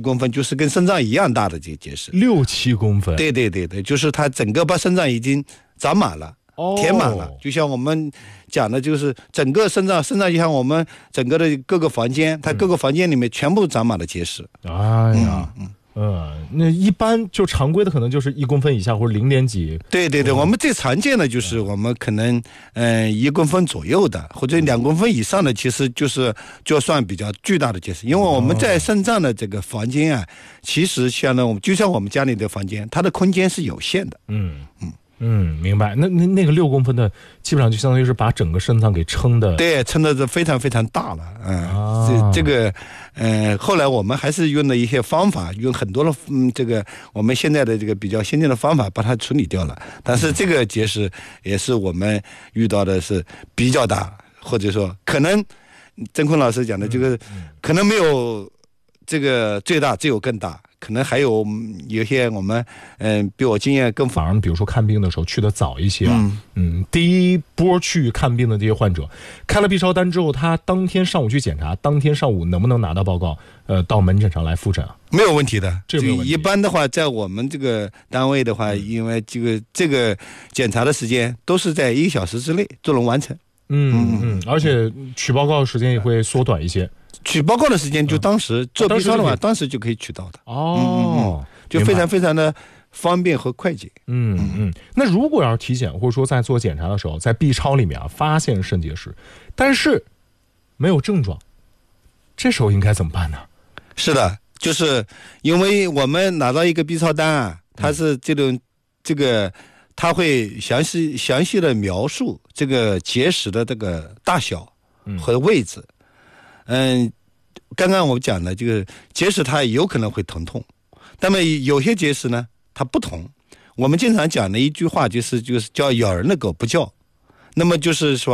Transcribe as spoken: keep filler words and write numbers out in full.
公分，就是跟肾脏一样大的这个结石。 六七公分？ 对对对对，就是它整个把肾脏已经长满了。填满了，就像我们讲的，就是整个肾脏，肾脏就像我们整个的各个房间，它各个房间里面全部长满了结石。 哎呀，嗯嗯，那一般就常规的可能就是一公分以下或者零点几。 对对对，我们最常见的就是我们可能嗯、呃、一公分左右的，或者两公分以上的，其实就是就算比较巨大的结石。因为我们在肾脏的这个房间啊，其实像呢，我们就像我们家里的房间，它的空间是有限的。 嗯嗯。嗯，明白。那那那个六公分的，基本上就相当于是把整个肾脏给撑的， 对，撑的是非常非常大了。嗯，啊、这这个，嗯、呃，后来我们还是用了一些方法，用很多的嗯，这个我们现在的这个比较先进的方法把它处理掉了。但是这个结石也是我们遇到的是比较大，或者说可能曾坤老师讲的这个、嗯、可能没有这个最大，只有更大。可能还有有些我们嗯、呃、比我经验更反而比如说看病的时候去的早一些啊，嗯, 嗯第一波去看病的这些患者开了 B 超单之后，他当天上午去检查，当天上午能不能拿到报告呃到门诊上来复诊啊？ 没有问题的， 这没有问题。 一般的话在我们这个单位的话，因为这个这个检查的时间都是在一个小时之内就能完成。 嗯嗯嗯，而且取报告的时间也会缩短一些。 取报告的时间就当时、嗯、做 B 超的话，当时就可以取到的。 哦， 嗯嗯、就非常非常的方便和快捷。 嗯嗯。那如果要是体检或者说在做检查的时候，在 B 超里面啊发现肾结石，但是没有症状，这时候应该怎么办呢？ 是的，就是因为我们拿到一个 B 超单啊，它是这种、嗯、这个，它会详细详细的描述这个结石的这个大小和位置。嗯，刚刚我讲的这个结石它有可能会疼痛，那么有些结石呢它不疼。我们经常讲的一句话就是就是叫咬人的狗不叫，那么就是说